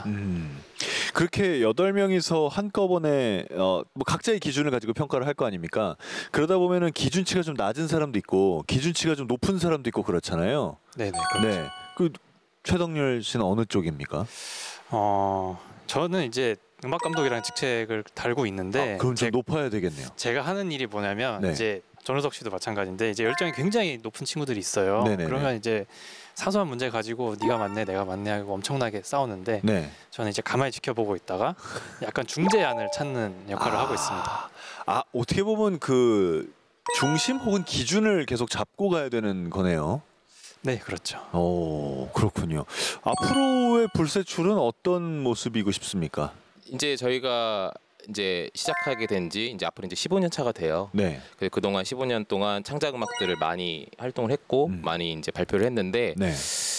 그렇게 8명이서 한꺼번에 뭐 각자의 기준을 가지고 평가를 할 거 아닙니까? 그러다 보면은 기준치가 좀 낮은 사람도 있고 기준치가 좀 높은 사람도 있고 그렇잖아요. 네네, 그렇죠. 네. 그 최덕렬 씨는 어느 쪽입니까? 저는 이제 음악 감독이라는 직책을 달고 있는데 그럼 좀 높아야 되겠네요. 제가 하는 일이 뭐냐면 네. 이제 전우석 씨도 마찬가지인데 이제 열정이 굉장히 높은 친구들이 있어요. 네네네. 그러면 이제 사소한 문제 가지고 네가 맞네 내가 맞네 하고 엄청나게 싸우는데 네. 저는 이제 가만히 지켜보고 있다가 약간 중재안을 찾는 역할을 하고 있습니다. 어떻게 보면 그 중심 혹은 기준을 계속 잡고 가야 되는 거네요. 네, 그렇죠. 그렇군요. 앞으로의 불세출은 어떤 모습이고 싶습니까? 이제 저희가 이제 시작하게 된 지 이제 앞으로 이제 15년 차가 돼요. 네. 그동안 15년 동안 창작 음악들을 많이 활동을 했고 많이 이제 발표를 했는데 네.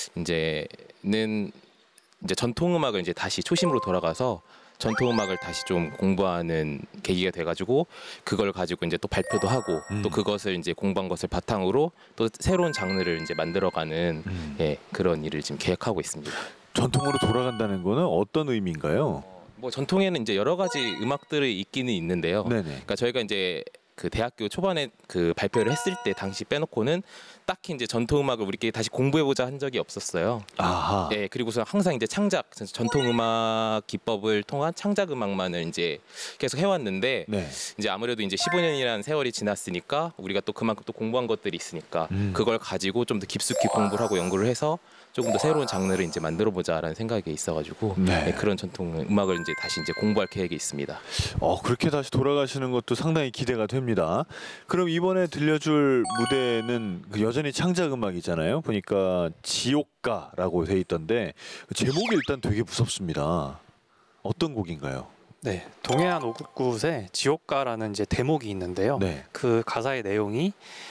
이제는 이제 전통 음악을 이제 다시 초심으로 돌아가서 전통 음악을 다시 좀 공부하는 계기가 돼가지고 그걸 가지고 이제 또 발표도 하고 또 그것을 이제 공부한 것을 바탕으로 또 새로운 장르를 이제 만들어가는 예, 그런 일을 지금 계획하고 있습니다. 전통으로 돌아간다는 거는 어떤 의미인가요? 뭐 전통에는 이제 여러 가지 음악들이 있기는 있는데요. 네네. 그러니까 저희가 이제 그 대학교 초반에 그 발표를 했을 때 당시 빼놓고는 딱히 이제 전통 음악을 우리끼리 다시 공부해보자 한 적이 없었어요. 아하. 네, 그리고서 항상 이제 창작, 전통 음악 기법을 통한 창작 음악만을 이제 계속 해왔는데 네. 이제 아무래도 이제 15년이라는 세월이 지났으니까 우리가 또 그만큼 또 공부한 것들이 있으니까 그걸 가지고 좀 더 깊숙이 공부를 하고 연구를 해서 조금 더 새로운 장르를 이제 만들어보자라는 생각이 있어가지고 네. 네, 그런 전통 음악을 이제 다시 이제 공부할 계획이 있습니다. 그렇게 다시 돌아가시는 것도 상당히 기대가 됩니다. 그럼 이번에 들려줄 무대는 여전히 창작 음악이잖아요. 보니까 지옥가라고 돼 있던데 제목이 일단 되게 무섭습니다. 어떤 곡인가요? 네, 동해안 오국굿에 지옥가라는 이제 대목이 있는데요. 네. 그 가사의 내용이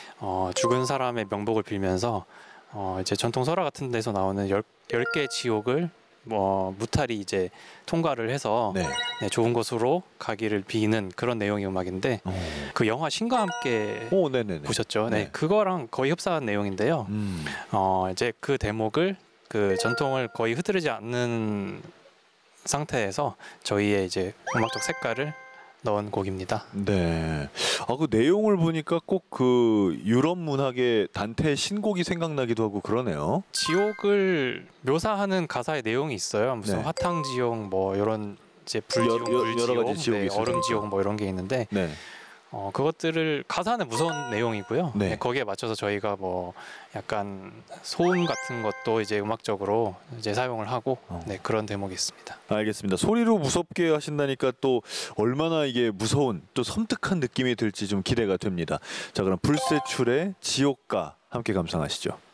죽은 사람의 명복을 빌면서 이제 전통 설화 같은 데서 나오는 10개의 지옥을 무탈이 이제 통과를 해서 네. 네, 좋은 곳으로 가기를 비는 그런 내용의 음악인데 그 영화 신과 함께 네네네. 보셨죠? 네, 네. 그거랑 거의 흡사한 내용인데요. 이제 그 대목을 그 전통을 거의 흐트르지 않는 상태에서 저희의 이제 음악적 색깔을 넣은 곡입니다. 네. 그 내용을 보니까 꼭 그 유럽 문학의 단테의 신곡이 생각나기도 하고 그러네요. 지옥을 묘사하는 가사의 내용이 있어요. 무슨 네. 화탕지옥 뭐 이런 이제 불지옥, 여러 가지 지옥이 네, 있으니까. 얼음지옥 뭐 이런 게 있는데 네. 그것들을 가사는 무서운 내용이고요. 네. 네, 거기에 맞춰서 저희가 뭐 약간 소음 같은 것도 이제 음악적으로 이제 사용을 하고 네, 그런 대목이 있습니다. 알겠습니다. 소리로 무섭게 하신다니까 또 얼마나 이게 무서운 또 섬뜩한 느낌이 들지 좀 기대가 됩니다. 자, 그럼 불세출의 지옥가 함께 감상하시죠.